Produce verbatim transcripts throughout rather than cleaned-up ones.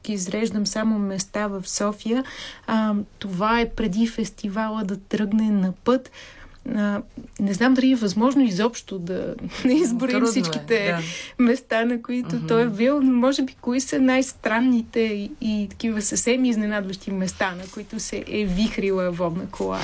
изреждам само места в София. А, това е преди фестивала да тръгне на път. А, не знам дали е възможно изобщо да не изборим Трудно всичките е, да. места, на които mm-hmm. той е бил. Може би кои са най-странните и, и такива съвсем изненадващи места, на които се е вихрила водна кола.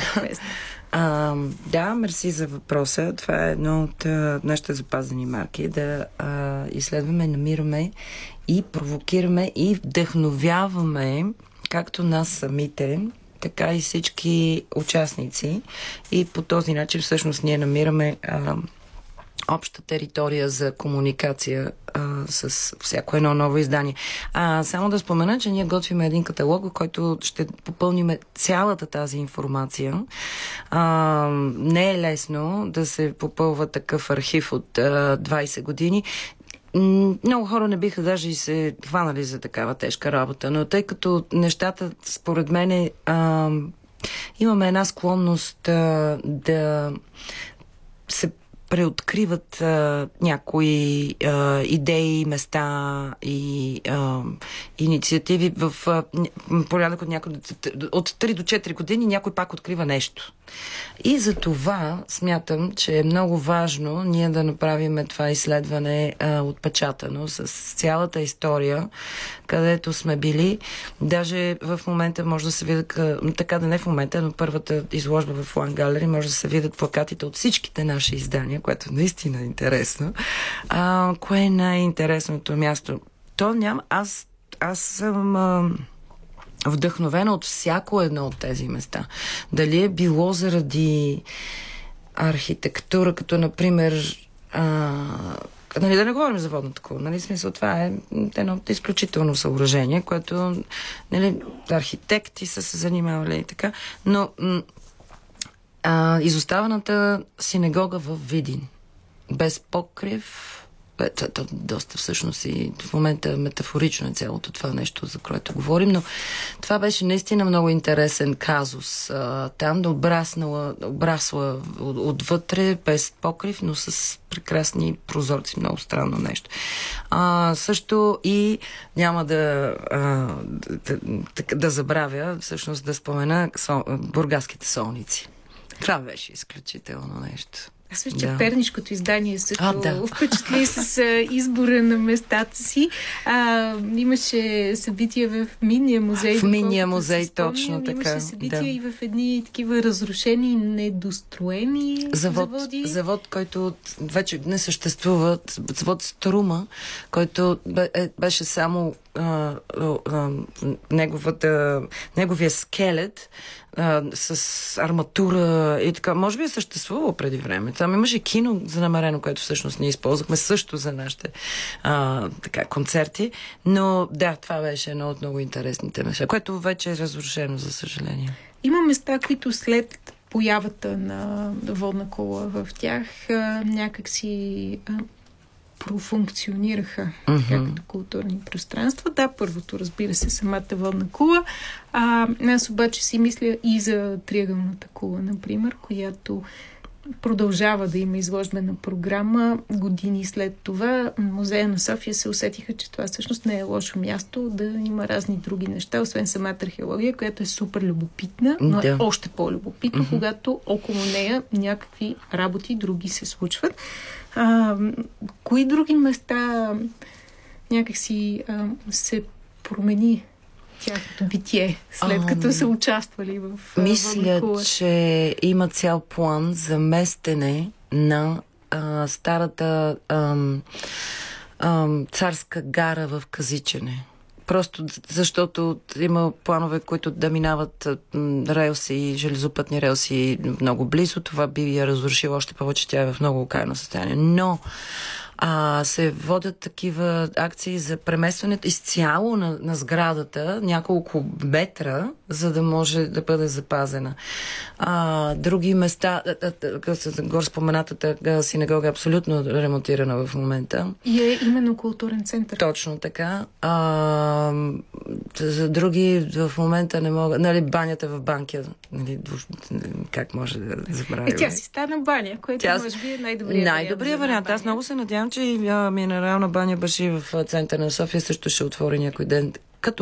А, да, мерси за въпроса. Това е едно от а, нашите запазени марки, да а, изследваме, намираме и провокираме и вдъхновяваме както нас самите, така и всички участници. И по този начин всъщност ние намираме а, обща територия за комуникация а, с всяко едно ново издание. А, само да спомена, че ние готвим един каталог, в който ще попълним цялата тази информация. А, не е лесно да се попълва такъв архив от а, двайсет години. Много хора не биха даже и се хванали за такава тежка работа, но тъй като нещата, според мен, а, имаме една склонност а, да се преоткриват а, някои а, идеи, места и а, инициативи в а, порядък от, някой, от три до четири години някой пак открива нещо. И за това смятам, че е много важно ние да направим това изследване а, отпечатано с цялата история, където сме били. Даже в момента може да се видят, така да не в момента, но първата изложба в One Gallery може да се видят плакатите от всичките наши издания, което наистина е интересно. А, кое е най-интересното място? То няма... Аз, аз съм... А, вдъхновена от всяко едно от тези места. Дали е било заради архитектура, като например а, нали, да не говорим за водната кула, нали, смисъл, това е едно изключително съоръжение, което нали, архитекти са се занимавали и така, но м- а, изоставената синагога в Видин, без покрив. То доста всъщност и в момента метафорично е цялото това нещо, за което говорим, но това беше наистина много интересен казус. Там да обраснала, обрасла отвътре, без покрив, но с прекрасни прозорци. Много странно нещо. А, също и няма да, а, да, да, да забравя, всъщност да спомена сол, бургаските солници. Това беше изключително нещо. Аз мисля, че да. Пернишкото издание също а, да. впечатли с а, избора на местата си. А, имаше събития в Минния музей. В Минния музей, точно така. Имаше събития да. и в едни такива разрушени, недостроени завод, заводи. Завод, който вече не съществува. Завод Струма, който беше само а, а, неговата, неговия скелет Uh, с арматура и така. Може би е съществувало преди време. Там имаше кино занамерено, което всъщност ние използвахме също за нашите uh, така, концерти. Но да, това беше едно от много интересните неща, което вече е разрушено, за съжаление. Има места, които след появата на водна кола в тях uh, някакси uh, профункционираха mm-hmm. като културни пространства. Да, първото, разбира се, самата водна кула. А, аз обаче си мисля и за триъгълната кула, например, която продължава да има изложбена програма. Години след това Музея на София се усетиха, че това всъщност не е лошо място, да има разни други неща, освен самата археология, която е супер любопитна, но да. е още по-любопитно, mm-hmm. когато около нея някакви работи други се случват. А, кои други места някакси а, се промени тяхното битие, след като а, са участвали в мисля, че има цял план за местене на а, старата а, а, царска гара в Казичене. Просто защото има планове, които да минават релси, железопътни релси много близо. Това би я разрушило още повече, тя е в много окаяно състояние. Но а, се водят такива акции за преместването изцяло на, на сградата, няколко метра, за да може да бъде запазена. А, други места, гор споменатата синагога е абсолютно ремонтирана в момента. И е именно културен център. Точно така. А, за други в момента не мога... Нали, банята в Банкя, нали, как може да забравим? Е, тя си стана баня, което тя... може би е най-добрият най-добрият вариант. Аз много се надявам, че и а, минерална баня Баши в центъра на София също ще отвори някой ден.